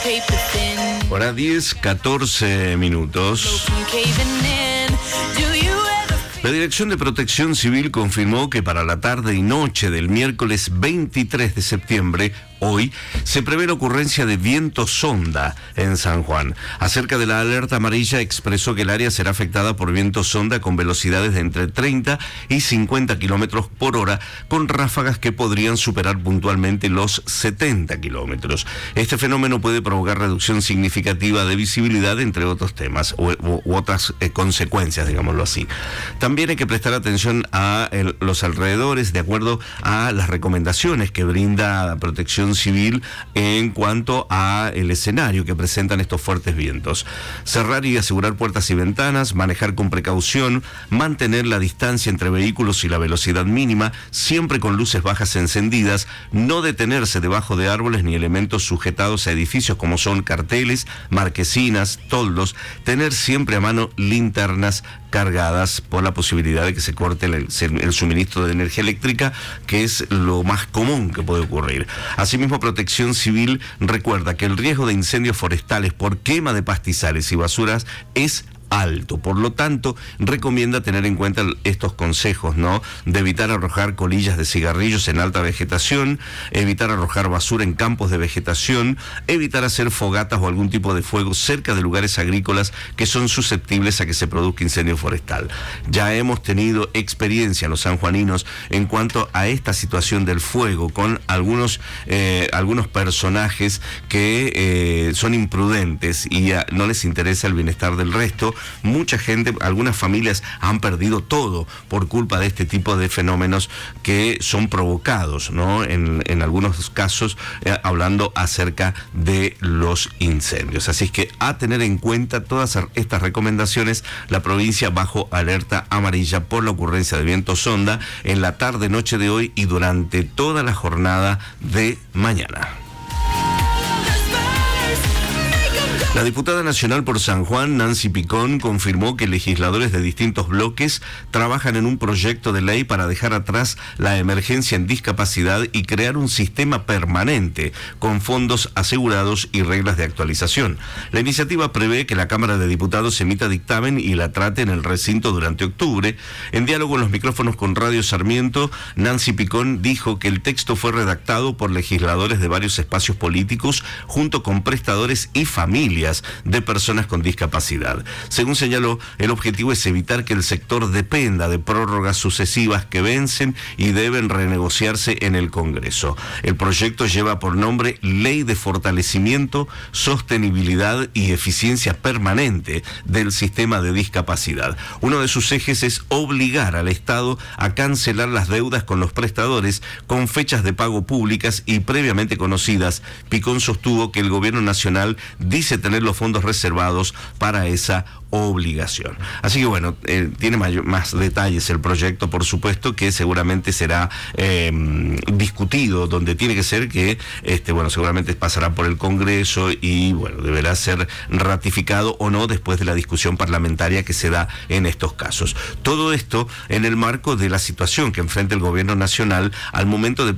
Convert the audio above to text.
Hora 10, 14 minutos. La Dirección de Protección Civil confirmó que para la tarde y noche del miércoles 23 de septiembre, hoy, se prevé la ocurrencia de viento sonda en San Juan. Acerca de la alerta amarilla, expresó que el área será afectada por viento sonda con velocidades de entre 30 y 50 kilómetros por hora, con ráfagas que podrían superar puntualmente los 70 kilómetros. Este fenómeno puede provocar reducción significativa de visibilidad, entre otros temas u otras consecuencias, digámoslo así. También hay que prestar atención a los alrededores, de acuerdo a las recomendaciones que brinda Protección Civil en cuanto a el escenario que presentan estos fuertes vientos. Cerrar y asegurar puertas y ventanas, manejar con precaución, mantener la distancia entre vehículos y la velocidad mínima, siempre con luces bajas encendidas, no detenerse debajo de árboles ni elementos sujetados a edificios como son carteles, marquesinas, toldos, tener siempre a mano linternas cargadas por la posibilidad de que se corte el suministro de energía eléctrica, que es lo más común que puede ocurrir. Asimismo, Protección Civil recuerda que el riesgo de incendios forestales por quema de pastizales y basuras es alto. Por lo tanto, recomienda tener en cuenta estos consejos, ¿no? De evitar arrojar colillas de cigarrillos en alta vegetación, evitar arrojar basura en campos de vegetación, evitar hacer fogatas o algún tipo de fuego cerca de lugares agrícolas que son susceptibles a que se produzca incendio forestal. Ya hemos tenido experiencia los sanjuaninos en cuanto a esta situación del fuego con algunos personajes que son imprudentes y no les interesa el bienestar del resto. Mucha gente, algunas familias han perdido todo por culpa de este tipo de fenómenos que son provocados, ¿no? En algunos casos, hablando acerca de los incendios. Así es que a tener en cuenta todas estas recomendaciones, la provincia bajo alerta amarilla por la ocurrencia de viento sonda en la tarde-noche de hoy y durante toda la jornada de mañana. La diputada nacional por San Juan, Nancy Picón, confirmó que legisladores de distintos bloques trabajan en un proyecto de ley para dejar atrás la emergencia en discapacidad y crear un sistema permanente con fondos asegurados y reglas de actualización. La iniciativa prevé que la Cámara de Diputados emita dictamen y la trate en el recinto durante octubre. En diálogo en los micrófonos con Radio Sarmiento, Nancy Picón dijo que el texto fue redactado por legisladores de varios espacios políticos junto con prestadores y familias de personas con discapacidad. Según señaló, el objetivo es evitar que el sector dependa de prórrogas sucesivas que vencen y deben renegociarse en el Congreso. El proyecto lleva por nombre Ley de Fortalecimiento, Sostenibilidad y Eficiencia Permanente del Sistema de Discapacidad. Uno de sus ejes es obligar al Estado a cancelar las deudas con los prestadores con fechas de pago públicas y previamente conocidas. Picón sostuvo que el gobierno nacional dice tener los fondos reservados para esa obligación. Así que bueno, tiene más detalles el proyecto, por supuesto, que seguramente será discutido donde tiene que ser, que seguramente pasará por el Congreso y bueno, deberá ser ratificado o no después de la discusión parlamentaria que se da en estos casos. Todo esto en el marco de la situación que enfrenta el gobierno nacional al momento de